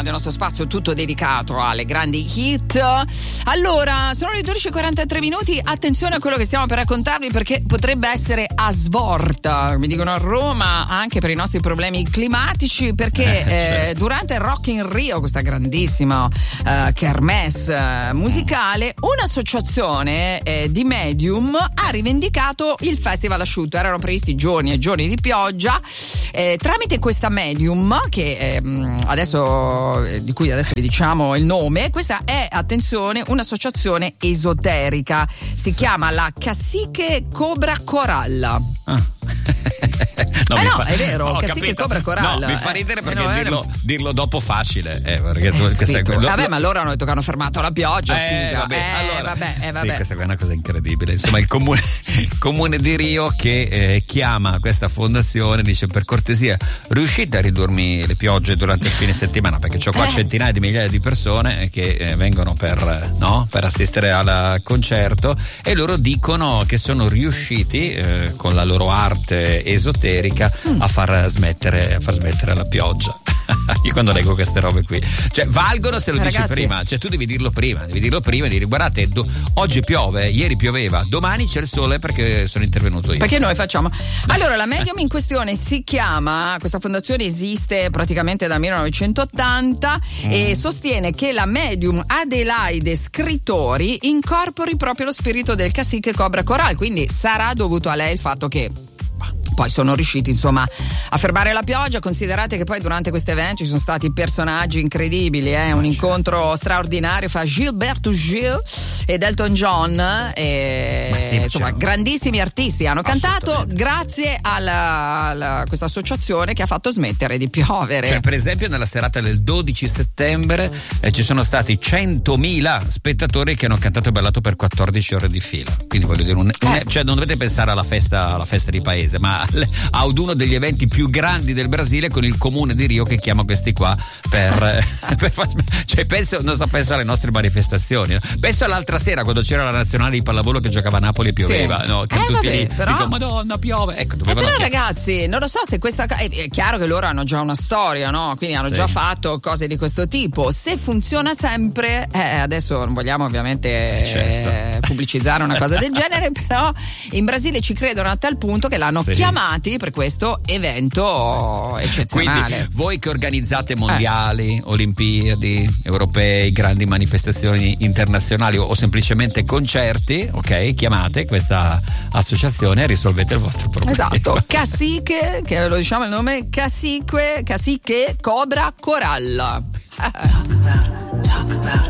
del nostro spazio tutto dedicato alle grandi hit. Allora, sono le 12:43 minuti. Attenzione a quello che stiamo per raccontarvi, perché potrebbe essere a svolta, mi dicono a Roma, anche per i nostri problemi climatici, perché durante il Rock in Rio, questa grandissima kermesse musicale, un'associazione di medium ha rivendicato il festival asciutto. Erano previsti giorni e giorni di pioggia. Tramite questa medium che di cui adesso vi diciamo il nome, questa è, attenzione, un'associazione esoterica, si chiama la Cacique Cobra Coralla. È vero, Cacique Cobra Coralla. No, mi fa ridere perché dirlo dopo facile. Vabbè, ma loro hanno detto che hanno fermato la pioggia, scusa. Vabbè. Sì, questa è una cosa incredibile. Insomma, il comune di Rio che chiama questa fondazione, dice: per cortesia, riuscite a ridurmi le piogge durante il fine settimana, perché c'ho qua centinaia di migliaia di persone che vengono per assistere al concerto, e loro dicono che sono riusciti con la loro arte esoterica a far smettere la pioggia. Io quando leggo queste robe qui, cioè, valgono se lo dici prima, cioè tu devi dirlo prima e dire: guardate, oggi piove, ieri pioveva, domani c'è il sole perché sono intervenuto io. Perché noi facciamo. Allora, la medium in questione si chiama, questa fondazione esiste praticamente dal 1980 e sostiene che la medium Adelaide Scrittori incorpori proprio lo spirito del Cacique Cobra Coralla, quindi sarà dovuto a lei il fatto che poi sono riusciti insomma a fermare la pioggia. Considerate che poi durante questo evento ci sono stati personaggi incredibili, un incontro straordinario fra Gilberto Gil ed Elton John, insomma grandissimi artisti hanno cantato grazie a questa associazione che ha fatto smettere di piovere. Cioè, per esempio, nella serata del 12 settembre ci sono stati 100.000 spettatori che hanno cantato e ballato per 14 ore di fila. Quindi voglio dire, cioè non dovete pensare alla festa di paese, ma ad uno degli eventi più grandi del Brasile, con il comune di Rio che chiama questi qua cioè penso alle nostre manifestazioni, no? Penso all'altra sera quando c'era la nazionale di pallavolo che giocava a Napoli e pioveva, no? Che tutti lì dicono: Madonna, piove. Ecco, però ragazzi, non lo so se questa è chiaro che loro hanno già una storia, no? Quindi hanno già fatto cose di questo tipo. Se funziona sempre, adesso non vogliamo ovviamente pubblicizzare una cosa del genere, però in Brasile ci credono a tal punto che l'hanno chiamati per questo evento eccezionale. Quindi voi che organizzate mondiali, olimpiadi, europei, grandi manifestazioni internazionali o semplicemente concerti, ok, chiamate questa associazione e risolvete il vostro problema. Esatto. Cacique, che lo diciamo il nome, Cacique Cobra Coralla. Talk about